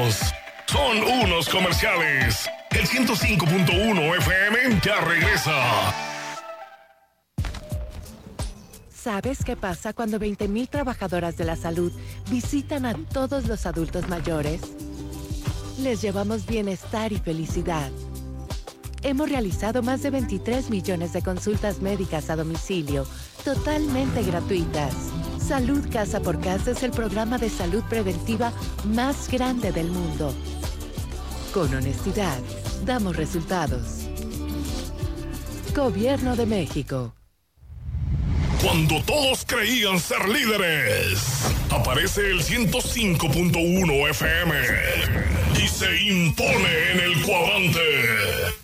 volvemos. Son unos comerciales. El 105.1 FM ya regresa. ¿Sabes qué pasa cuando 20,000 trabajadoras de la salud visitan a todos los adultos mayores? Les llevamos bienestar y felicidad. Hemos realizado más de 23 millones de consultas médicas a domicilio, totalmente gratuitas. Salud Casa por Casa es el programa de salud preventiva más grande del mundo. Con honestidad, damos resultados. Gobierno de México. Cuando todos creían ser líderes, aparece el 105.1 FM y se impone en el cuadrante.